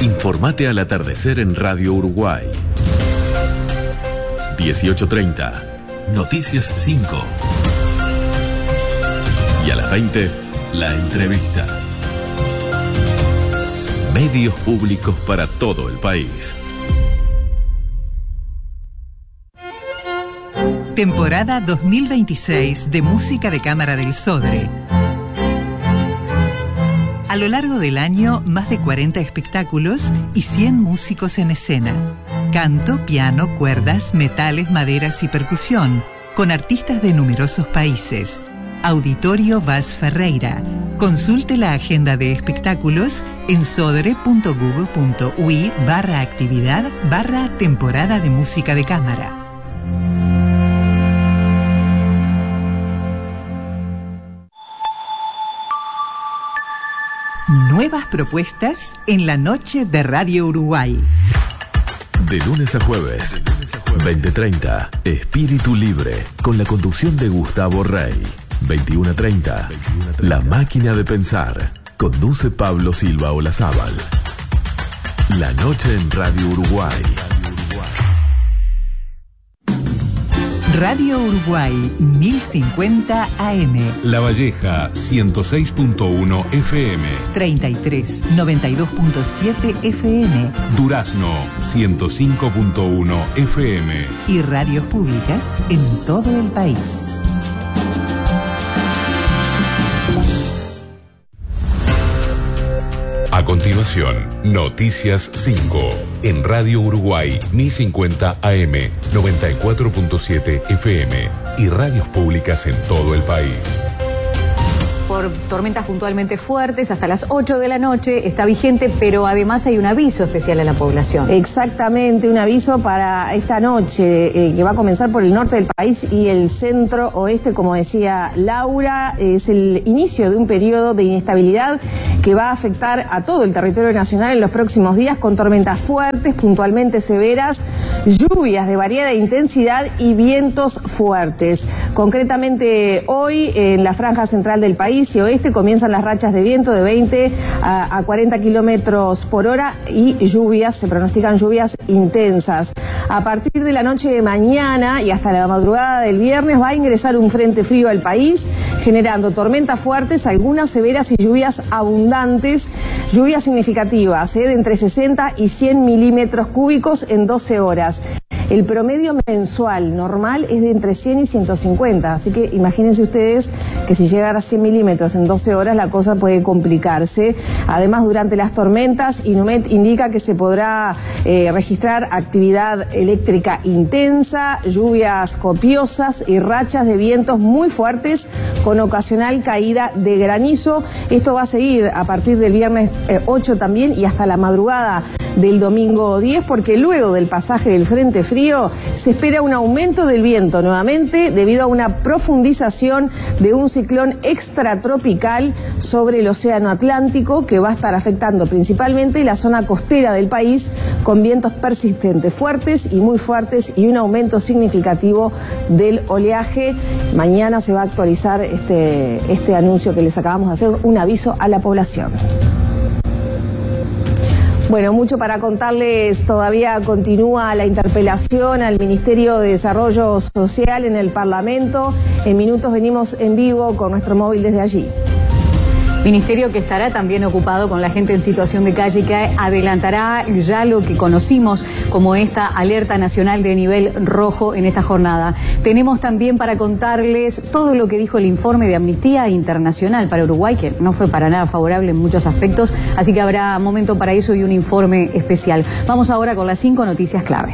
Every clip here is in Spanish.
Informate al atardecer en Radio Uruguay. 18:30, Noticias 5. Y a las 20, la entrevista. Medios públicos para todo el país. Temporada 2026 de Música de Cámara del Sodre. A lo largo del año, más de 40 espectáculos y 100 músicos en escena. Canto, piano, cuerdas, metales, maderas y percusión, con artistas de numerosos países. Auditorio Vaz Ferreira. Consulte la agenda de espectáculos en sodre.google.ui/actividad/temporada de música de cámara. Nuevas propuestas en la noche de Radio Uruguay. De lunes a jueves, 20:30, Espíritu Libre, con la conducción de Gustavo Rey. 21:30, La Máquina de Pensar, conduce Pablo Silva Olazábal. La noche en Radio Uruguay. Radio Uruguay 1050 AM. La Valleja 106.1 FM. 33 92.7 FM. Durazno 105.1 FM. Y radios públicas en todo el país. A continuación, Noticias 5, en Radio Uruguay 1050 AM, 94.7 FM y radios públicas en todo el país. Por tormentas puntualmente fuertes hasta las 8 de la noche está vigente, pero además hay un aviso especial a la población. Exactamente, un aviso para esta noche que va a comenzar por el norte del país y el centro oeste, como decía Laura. Es el inicio de un periodo de inestabilidad que va a afectar a todo el territorio nacional en los próximos días, con tormentas fuertes, puntualmente severas, lluvias de variada intensidad y vientos fuertes. Concretamente hoy en la franja central del país y oeste comienzan las rachas de viento de 20 a 40 kilómetros por hora y lluvias, se pronostican lluvias intensas. A partir de la noche de mañana y hasta la madrugada del viernes va a ingresar un frente frío al país, generando tormentas fuertes, algunas severas y lluvias abundantes, lluvias significativas, de entre 60 y 100 milímetros cúbicos en 12 horas. El promedio mensual normal es de entre 100 y 150, así que imagínense ustedes que si llegara a 100 milímetros en 12 horas la cosa puede complicarse. Además, durante las tormentas, Inumet indica que se podrá registrar actividad eléctrica intensa, lluvias copiosas y rachas de vientos muy fuertes con ocasional caída de granizo. Esto va a seguir a partir del viernes 8 también y hasta la madrugada del domingo 10, porque luego del pasaje del frente frío se espera un aumento del viento nuevamente debido a una profundización de un ciclón extratropical sobre el océano Atlántico que va a estar afectando principalmente la zona costera del país, con vientos persistentes fuertes y muy fuertes y un aumento significativo del oleaje. Mañana se va a actualizar este anuncio que les acabamos de hacer, un aviso a la población. Bueno, mucho para contarles. Todavía continúa la interpelación al Ministerio de Desarrollo Social en el Parlamento. En minutos venimos en vivo con nuestro móvil desde allí. Ministerio que estará también ocupado con la gente en situación de calle, que adelantará ya lo que conocimos como esta alerta nacional de nivel rojo en esta jornada. Tenemos también para contarles todo lo que dijo el informe de Amnistía Internacional para Uruguay, que no fue para nada favorable en muchos aspectos, así que habrá momento para eso y un informe especial. Vamos ahora con las 5 noticias clave.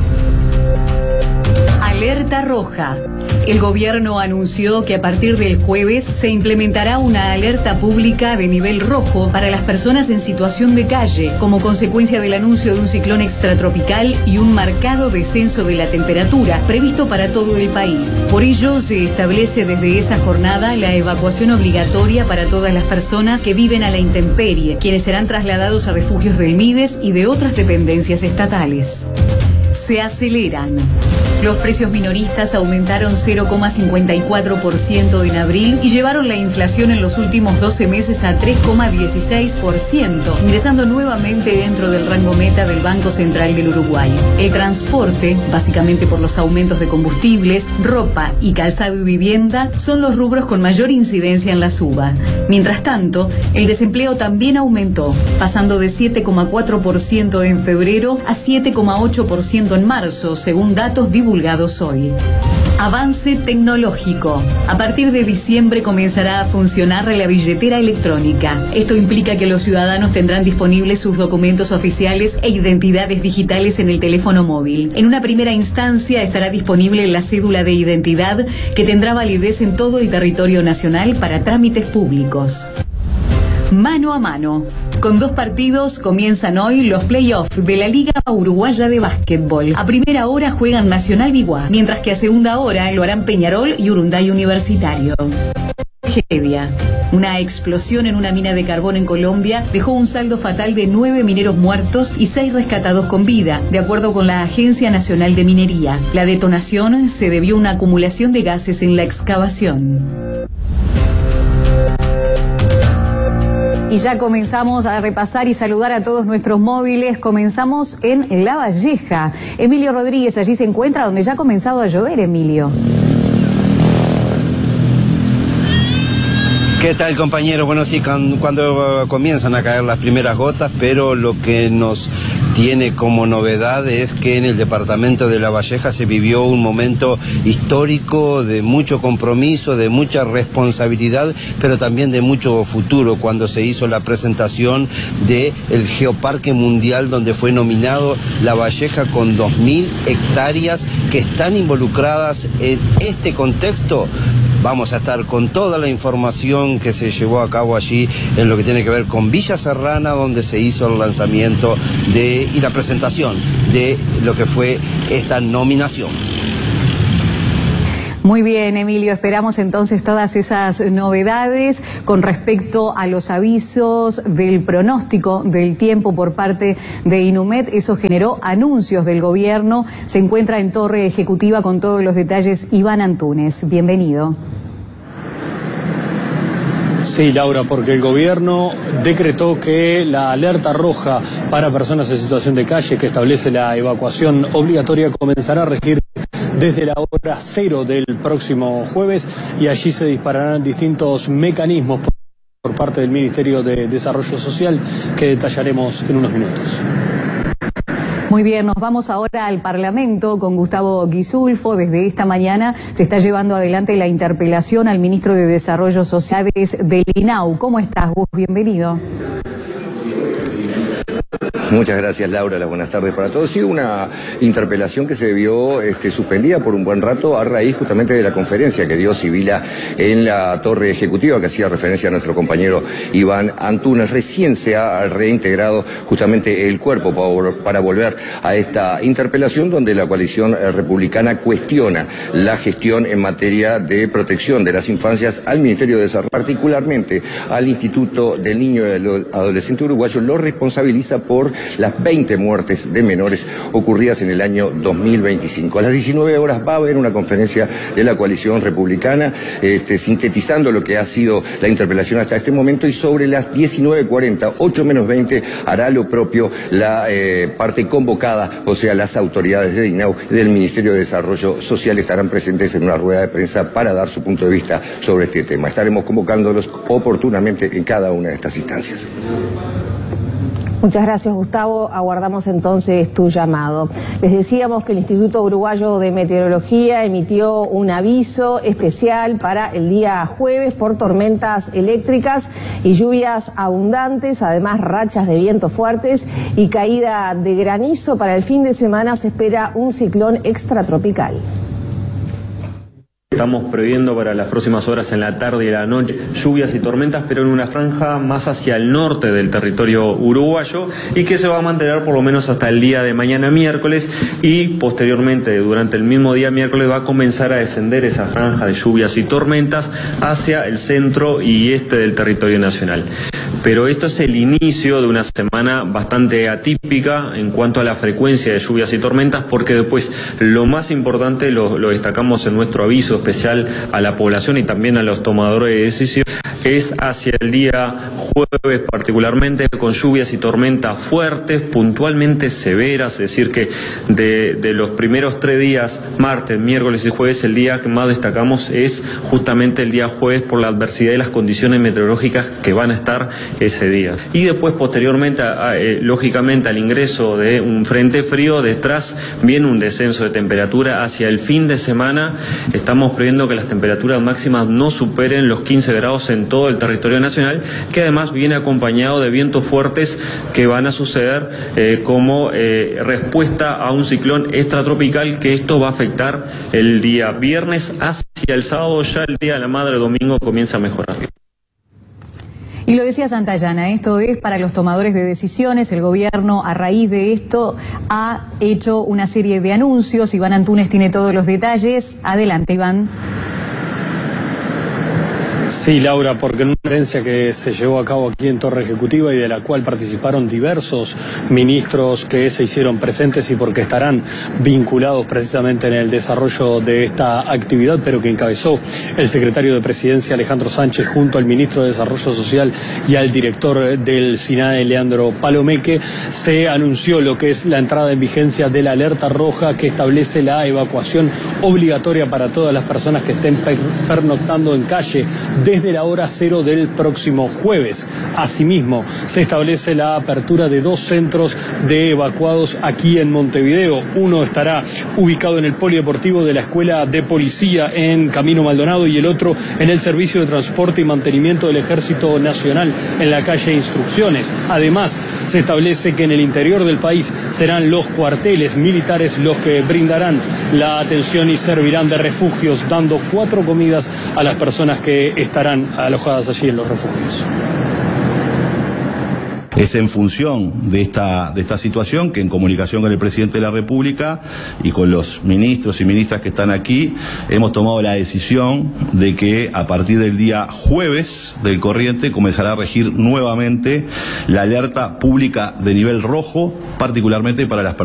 Alerta roja. El gobierno anunció que a partir del jueves se implementará una alerta pública de nivel rojo para las personas en situación de calle, como consecuencia del anuncio de un ciclón extratropical y un marcado descenso de la temperatura previsto para todo el país. Por ello, se establece desde esa jornada la evacuación obligatoria para todas las personas que viven a la intemperie, quienes serán trasladados a refugios del MIDES y de otras dependencias estatales. Se aceleran. Los precios minoristas aumentaron 0,54% en abril y llevaron la inflación en los últimos 12 meses a 3,16%, ingresando nuevamente dentro del rango meta del Banco Central del Uruguay. El transporte, básicamente por los aumentos de combustibles, ropa y calzado y vivienda, son los rubros con mayor incidencia en la suba. Mientras tanto, el desempleo también aumentó, pasando de 7,4% en febrero a 7,8% en marzo, según datos divulgados hoy. Avance tecnológico. A partir de diciembre comenzará a funcionar la billetera electrónica. Esto implica que los ciudadanos tendrán disponibles sus documentos oficiales e identidades digitales en el teléfono móvil. En una primera instancia estará disponible la cédula de identidad que tendrá validez en todo el territorio nacional para trámites públicos. Mano a mano. Con 2 partidos comienzan hoy los playoffs de la Liga Uruguaya de Básquetbol. A primera hora juegan Nacional Biguá, mientras que a segunda hora lo harán Peñarol y Urunday Universitario. Tragedia. Una explosión en una mina de carbón en Colombia dejó un saldo fatal de 9 mineros muertos y 6 rescatados con vida, de acuerdo con la Agencia Nacional de Minería. La detonación se debió a una acumulación de gases en la excavación. Y ya comenzamos a repasar y saludar a todos nuestros móviles. Comenzamos en La Valleja. Emilio Rodríguez allí se encuentra, donde ya ha comenzado a llover, Emilio. ¿Qué tal, compañero? Bueno, sí, cuando comienzan a caer las primeras gotas, pero lo que nos tiene como novedad es que en el departamento de La Valleja se vivió un momento histórico de mucho compromiso, de mucha responsabilidad, pero también de mucho futuro, cuando se hizo la presentación del Geoparque Mundial, donde fue nominado La Valleja con 2.000 hectáreas que están involucradas en este contexto. Vamos a estar con toda la información que se llevó a cabo allí en lo que tiene que ver con Villa Serrana, donde se hizo el lanzamiento y la presentación de lo que fue esta nominación. Muy bien, Emilio, esperamos entonces todas esas novedades con respecto a los avisos del pronóstico del tiempo por parte de Inumet. Eso generó anuncios del gobierno. Se encuentra en Torre Ejecutiva con todos los detalles Iván Antúnez. Bienvenido. Sí, Laura, porque el gobierno decretó que la alerta roja para personas en situación de calle, que establece la evacuación obligatoria, comenzará a regir desde la hora 0 del próximo jueves, y allí se dispararán distintos mecanismos por parte del Ministerio de Desarrollo Social que detallaremos en unos minutos. Muy bien, nos vamos ahora al Parlamento con Gustavo Guisulfo. Desde esta mañana se está llevando adelante la interpelación al ministro de Desarrollo Social del INAU. ¿Cómo estás, Gus? Bienvenido. Muchas gracias, Laura. Las buenas tardes para todos. Sí, una interpelación que se vio suspendida por un buen rato a raíz justamente de la conferencia que dio Sibila en la Torre Ejecutiva, que hacía referencia a nuestro compañero Iván Antúnez. Recién se ha reintegrado justamente el cuerpo para volver a esta interpelación, donde la coalición republicana cuestiona la gestión en materia de protección de las infancias al Ministerio de Desarrollo, particularmente al Instituto del Niño y del Adolescente Uruguayo. Lo responsabiliza por las 20 muertes de menores ocurridas en el año 2025. A las 19 horas va a haber una conferencia de la coalición republicana, sintetizando lo que ha sido la interpelación hasta este momento, y sobre las 19:40, 8 menos 20, hará lo propio la parte convocada, o sea, las autoridades del INAU y del Ministerio de Desarrollo Social estarán presentes en una rueda de prensa para dar su punto de vista sobre este tema. Estaremos convocándolos oportunamente en cada una de estas instancias. Muchas gracias, Gustavo. Aguardamos entonces tu llamado. Les decíamos que el Instituto Uruguayo de Meteorología emitió un aviso especial para el día jueves por tormentas eléctricas y lluvias abundantes, además rachas de viento fuertes y caída de granizo. Para el fin de semana se espera un ciclón extratropical. Estamos previendo para las próximas horas en la tarde y la noche lluvias y tormentas, pero en una franja más hacia el norte del territorio uruguayo, y que se va a mantener por lo menos hasta el día de mañana miércoles, y posteriormente durante el mismo día miércoles va a comenzar a descender esa franja de lluvias y tormentas hacia el centro y este del territorio nacional. pero esto es el inicio de una semana bastante atípica en cuanto a la frecuencia de lluvias y tormentas, porque después lo más importante, lo destacamos en nuestro aviso especial a la población y también a los tomadores de decisión, es hacia el día jueves particularmente, con lluvias y tormentas fuertes, puntualmente severas, es decir que de los primeros 3 días, martes, miércoles y jueves, el día que más destacamos es justamente el día jueves por la adversidad y las condiciones meteorológicas que van a estar ese día. Y después, posteriormente, lógicamente, al ingreso de un frente frío, detrás viene un descenso de temperatura hacia el fin de semana. Estamos previendo que las temperaturas máximas no superen los 15 grados en todo el territorio nacional, que además viene acompañado de vientos fuertes que van a suceder como respuesta a un ciclón extratropical, que esto va a afectar el día viernes hacia el sábado. Ya el día de la madre, domingo, comienza a mejorar. Y lo decía Santayana, esto es para los tomadores de decisiones. El gobierno, a raíz de esto, ha hecho una serie de anuncios. Iván Antunes tiene todos los detalles. Adelante, Iván. Sí, Laura, porque en una conferencia que se llevó a cabo aquí en Torre Ejecutiva y de la cual participaron diversos ministros que se hicieron presentes y porque estarán vinculados precisamente en el desarrollo de esta actividad, pero que encabezó el secretario de Presidencia, Alejandro Sánchez, junto al ministro de Desarrollo Social y al director del SINAE, Leandro Palomeque, se anunció lo que es la entrada en vigencia de la alerta roja, que establece la evacuación obligatoria para todas las personas que estén pernoctando en calle desde la hora 0 del próximo jueves. Asimismo, se establece la apertura de 2 centros de evacuados aquí en Montevideo. Uno estará ubicado en el polideportivo de la Escuela de Policía en Camino Maldonado y el otro en el Servicio de Transporte y Mantenimiento del Ejército Nacional en la calle Instrucciones. Además, se establece que en el interior del país serán los cuarteles militares los que brindarán la atención y servirán de refugios, dando 4 comidas a las personas que estarán alojadas allí en los refugios. Es en función de esta situación que, en comunicación con el presidente de la República y con los ministros y ministras que están aquí, hemos tomado la decisión de que a partir del día jueves del corriente comenzará a regir nuevamente la alerta pública de nivel rojo, particularmente para las personas